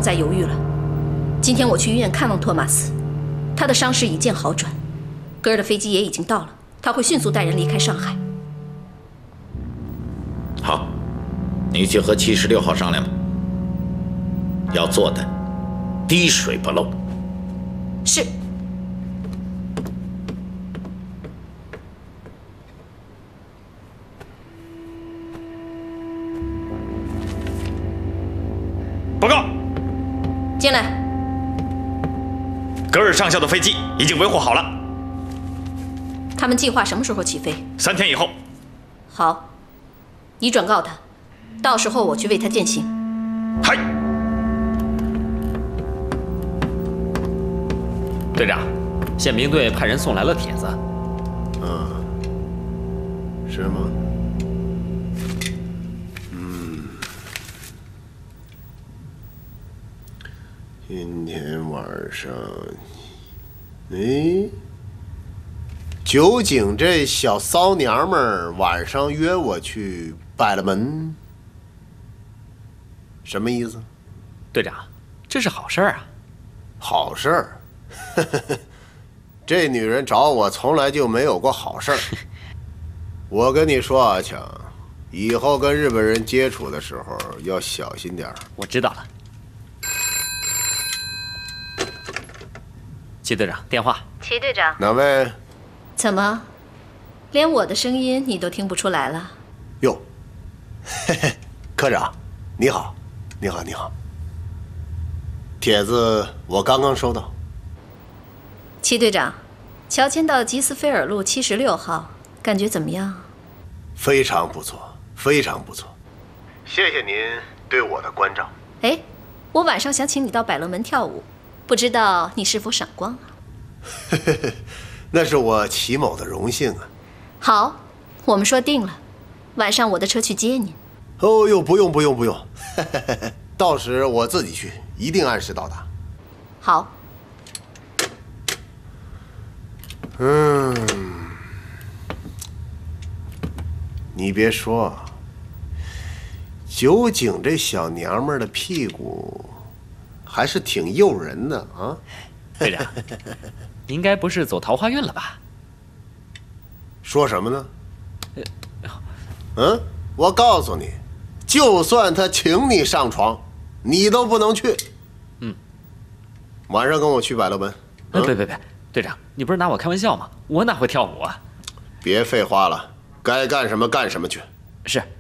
再犹豫了。今天我去医院看望托马斯，他的伤势已见好转，格尔的飞机也已经到了，他会迅速带人离开上海。 好，你去和76号商量吧，要做的滴水不漏。 是。 报告， 进来。 格尔上校的飞机已经维护好了， 他们计划什么时候起飞 ？3天以后。 好，你转告他，到时候我去为他践行。 嗨， 队长，宪兵队派人送来了帖子。 是吗？今天晚上，酒井这小骚娘们儿晚上约我去百乐门，什么意思？ 队长，这是好事儿啊！ 好事儿？这女人找我从来就没有过好事儿。我跟你说，阿强，以后跟日本人接触的时候要小心点儿。 我知道了。齐队长，电话。 齐队长， 哪位？ 怎么，连我的声音你都听不出来了？ 哟，嘿嘿，科长，你好，你好，你好。帖子我刚刚收到。 齐队长，乔迁到吉斯菲尔路76号，感觉怎么样？ 非常不错，非常不错。谢谢您对我的关照。 哎，我晚上想请你到百乐门跳舞，不知道你是否赏光啊？ 那是我齐某的荣幸啊。 好，我们说定了，晚上我的车去接您。 哦呦，不用不用不用，到时我自己去，一定按时到达。 好。 你别说，酒井这小娘们儿的屁股还是挺诱人的啊。 队长，你应该不是走桃花运了吧？ 说什么呢？我告诉你，就算他请你上床，你都不能去。晚上跟我去百乐门。 别，队长，你不是拿我开玩笑吗？我哪会跳舞啊？ 别废话了，该干什么干什么去。 是。